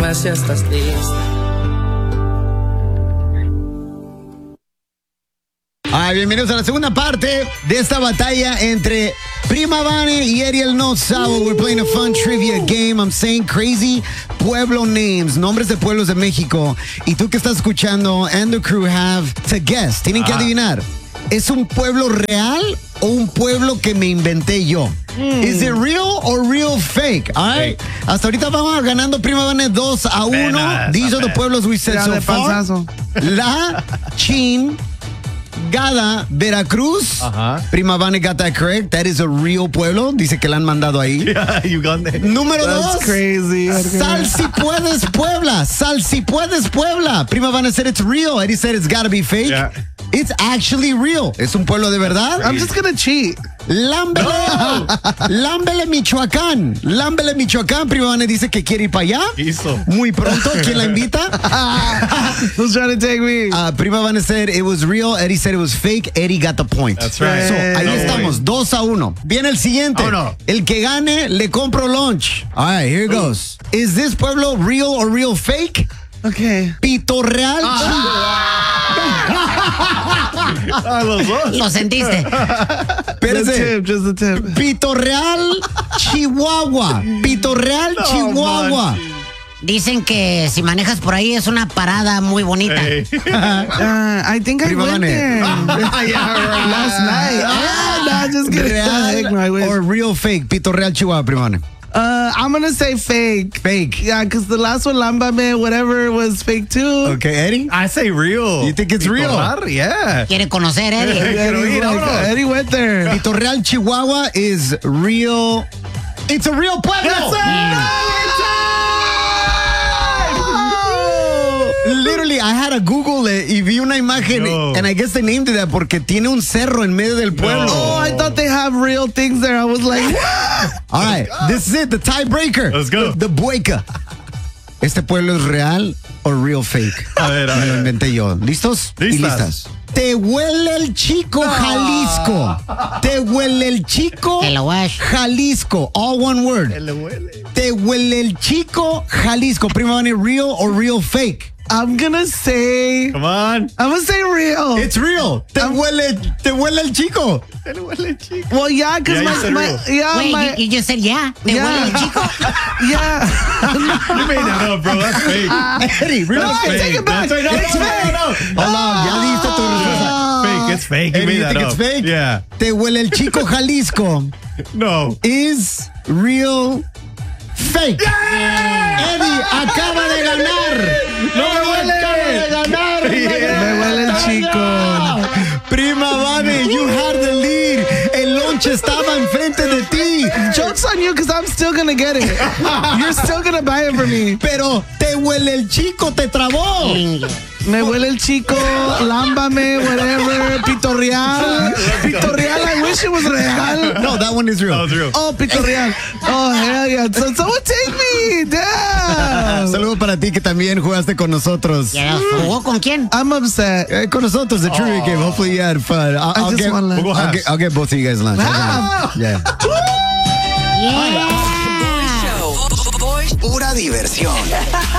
más ya estás lista. Bienvenidos a la segunda parte de esta batalla entre Prima Vane y Ariel No Sabo. We're playing a fun trivia game. I'm saying crazy pueblo names, nombres de pueblos de México. Y tú que estás escuchando and the crew have to guess. Tienen que adivinar. ¿Es un pueblo real o un pueblo que me inventé yo? Is it real or real fake? All right. Hasta ahorita vamos ganando Prima Vane 2-1. These are the pueblos we said so far. La Chin Gada, Veracruz. Prima Vane got that correct. That is a real pueblo. Dice que la han mandado ahí. Yeah, you got that. Número That's 2. Crazy. Sal si puedes Puebla. Sal si puedes Puebla. Prima Vane said it's real. Eddie said it's gotta be fake. Yeah. It's actually real. Es un pueblo de verdad. I'm just gonna cheat. Lámbele. Lámbele, Michoacán. Lámbele, Michoacán. Prima Vane dice que quiere ir para allá. Hizo. Muy pronto. ¿Quién la invita? Who's trying to take me? Prima Vane said it was real. Eddie said it was fake. Eddie got the point. That's right. So, ahí No estamos, 2-1. Viene el siguiente. Oh, no. El que gane, le compro lunch. All right, here it goes. Is this pueblo real or real fake? Okay. Pito Real. Los dos. Lo sentiste. Espérese. Just the tip. Pito Real, Chihuahua. Pito Real, Chihuahua. Dicen que si manejas por ahí es una parada muy bonita. Hey. I think I Prima went Vane. there last night. No, just kidding. Real or real fake? Pito Real, Chihuahua, Prima Vane. I'm gonna say fake. Fake. Yeah, because the last one, Lambame, whatever, was fake too. Okay, Eddie? I say real. You think it's real? Yeah. Quiere conocer, Eddie. Eddie went there. Pito Real, Chihuahua is real. It's a real pueblo. Literally, I had to Google it y vi una imagen, and I guess they named it that porque tiene un cerro en medio del pueblo. Oh, I thought they have real things there. I was like, All right, this is it, the tiebreaker. Let's go. The bueca. ¿Este pueblo es real o real fake? A ver. Me lo inventé yo. ¿Listos? Y listas. Te huele el chico, Jalisco. Te huele el chico, Te lo wash. Jalisco. All one word. Te huele el chico, Jalisco. Prima Vane, real or real fake? I'm gonna say, Come on. I'm gonna say real. It's real. Te huele el chico. Well, yeah, because Yeah, you said real. Wait, you just said yeah. ¿Te huele el chico? yeah. You made that up, bro. That's fake. Eddie, real No, fake. take it back. That's right. It's fake. No. Hold on, ya diste tu respuesta. Fake. It's fake. You Eddie, made you that think up. it's fake? Yeah. Te huele el chico, Jalisco No. is real fake. Eddie acaba de ganar. No me huele. Acaba de ganar. Me huele el chico. Prima Vane, you had the lead. El lonche estaba enfrente de ti. Joke's on you because I'm still gonna get it. You're still gonna buy it for me. Pero te huele el chico, te trabó. Me huele el chico, lámbame, whatever, Pito Real. Pito Real, I wish it was real. No, that one is real. That was real. Oh, Pito Real. Oh, hell yeah. So someone take me. Damn. Saludos para ti que también jugaste con nosotros. ¿Ya jugó con quién? I'm upset. Con nosotros, the trivia game. Hopefully you had fun. I just want lunch. I'll get both of you guys lunch. Yeah. Yeah. Pura diversión.